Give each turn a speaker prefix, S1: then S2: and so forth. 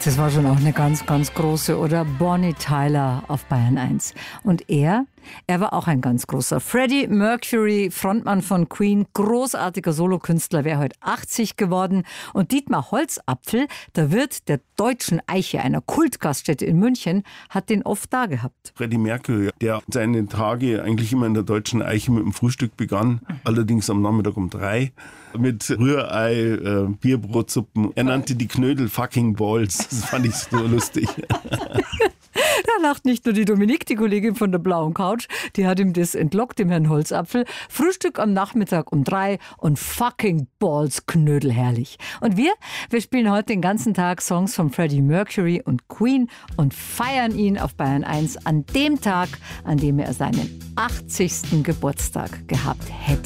S1: Das war schon auch eine ganz, ganz große, oder? Bonnie Tyler auf Bayern 1. Und er war auch ein ganz großer. Freddie Mercury, Frontmann von Queen, großartiger Solokünstler, wäre heute 80 geworden. Und Dietmar Holzapfel, der Wirt der Deutschen Eiche, einer Kultgaststätte in München, hat den oft da gehabt.
S2: Freddie Mercury, der seine Tage eigentlich immer in der Deutschen Eiche mit dem Frühstück begann, allerdings am Nachmittag um 3, mit Rührei, Bierbrotsuppen. Er nannte die Knödel fucking Balls. Das fand ich so lustig.
S1: Da lacht nicht nur die Dominique, die Kollegin von der blauen Couch, die hat ihm das entlockt, dem Herrn Holzapfel. Frühstück am Nachmittag um 3 und fucking Balls Knödel, herrlich. Und wir spielen heute den ganzen Tag Songs von Freddie Mercury und Queen und feiern ihn auf Bayern 1 an dem Tag, an dem er seinen 80. Geburtstag gehabt hätte.